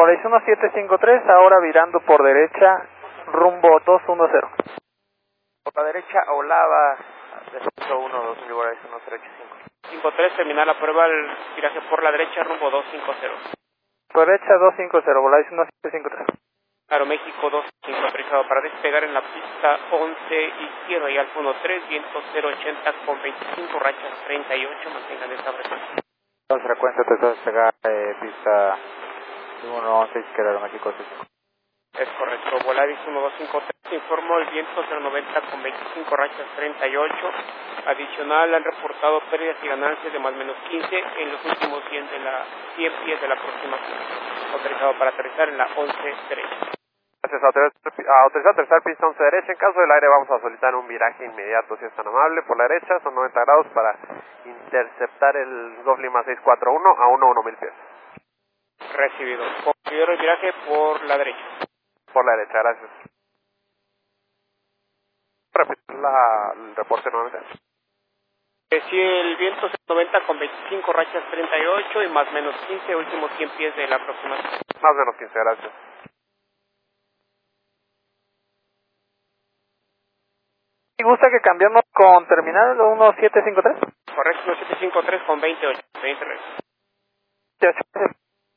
Volaris 1753, ahora virando por derecha, rumbo 210. Por la derecha, Olava, descenso 120, Volaris 1085. 53, terminar la prueba, el viraje por la derecha, rumbo 250. Por derecha 250, Volaris 1753. Aeroméxico 25, autorizado para despegar en la pista 11 izquierda y Alfa 13, viento 080 con 25, rachas 38, mantengan esta frecuencia. Frecuencia, te despegar, pista 111 izquierda, Aeroméxico 25. Es correcto, Volaris 1253, informó el viento 090 con 25, rachas 38. Adicional, han reportado pérdidas y ganancias de más o menos 15 en los últimos 100 pies de la aproximación. Autorizado para aterrizar en la 11 derecha. Gracias, autorizado a aterrizar pista 11 derecha. En caso del aire vamos a solicitar un viraje inmediato, si es tan amable, por la derecha, son 90 grados para interceptar el Golf Lima 641 a 1000 pies. Recibido. Considero el viraje por la derecha. Por la derecha, gracias. Repite el reporte nuevamente. Si el viento es 90 con 25, rachas 38 y más o menos 15, últimos 100 pies de la aproximación. Más o menos 15, gracias. ¿Y gusta que cambiemos con terminal 1753? Correcto, 1753 con 28, 20 redes. 28.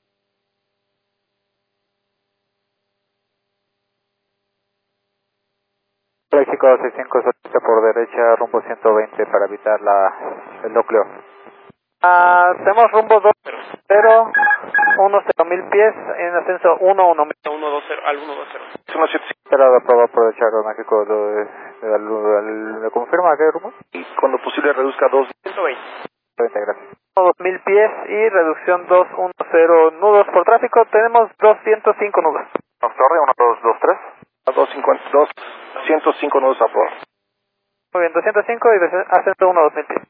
México 65 solicita por derecha, rumbo 120 para evitar el núcleo. Tenemos rumbo 20, 10,000 pies en ascenso 110. 120 al 120. 175 la prueba por derecha, Aeroméxico, ¿le confirma qué rumbo? Y cuando posible reduzca 2. 120. 20, gracias. 2000 pies y reducción 210 nudos por tráfico. Tenemos 205 nudos. Torre 1, 2, 2, 3. 252, 105 nudos a prueba. Muy bien, 205 y ascenso 2000 pies.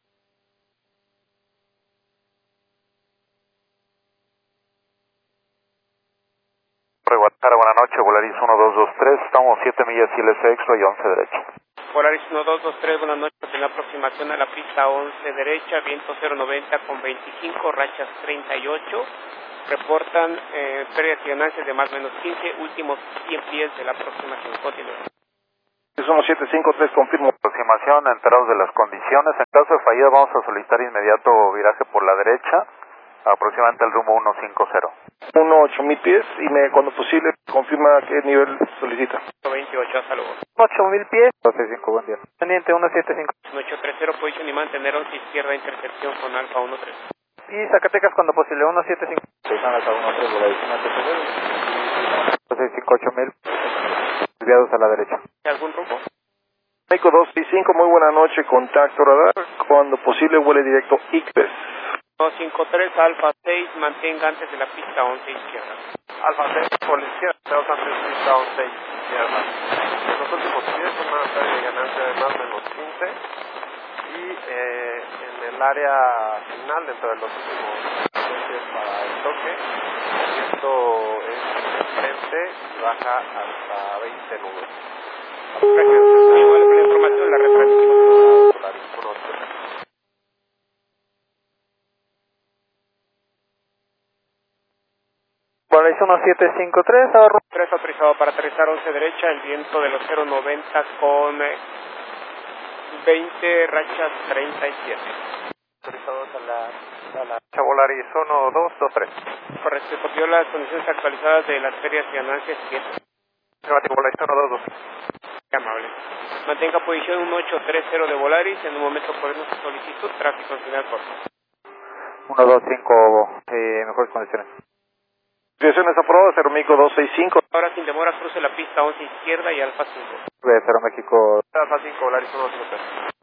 Guadalajara, buenas noches, Volaris 1223, estamos 7 millas ILS extra y 11 derecha. Volaris 1223, buenas noches, en la aproximación a la pista 11 derecha, viento 090 con 25, rachas 38. Reportan pérdidas y ganancias de más o menos 15, últimos 100 pies de la aproximación. Continúa. Es 1753, confirmo aproximación, enterados de las condiciones. En caso de fallida vamos a solicitar inmediato viraje por la derecha, aproximadamente el rumbo 150. 8000 pies y cuando posible confirma qué nivel solicita. 28, hasta luego. 8000 pies. 265, buen día. Teniente 175. 830, posición y mantener 11 izquierda, intercepción con Alfa 13. Y Zacatecas cuando posible 175. 265, 8000, desviados a la derecha. ¿Algún rumbo? México 265, muy buena noche, contacto radar, cuando posible vuele directo ICPES. 253, Alfa 6, mantenga antes de la pista 11 izquierda. Alfa 6 por la izquierda, estamos antes de pista 11 izquierda. Los últimos 10 son una pérdida de ganancia de más o menos 15 y en el área final, dentro de los últimos 10 para el toque, esto es frente, baja hasta 20 nudos. Igual la información la retransmitimos. Volaris 1753, ahora 3 autorizado para aterrizar 11 derecha, el viento de los 090 con 20, rachas 37. Autorizados a la Volaris 1223. Correcto, copió las condiciones actualizadas de las pérdidas y ganancias siguientes. Volaris 1223. Qué amable. Mantenga posición 1830 de Volaris, en un momento podemos solicitud, tráfico en final corto. 125, mejores condiciones. Direcciones aprobadas, Aeroméxico 265. Ahora sin demora cruce la pista 11 izquierda y Alfa 5. Aeroméxico Alfa 5, Volaris 153.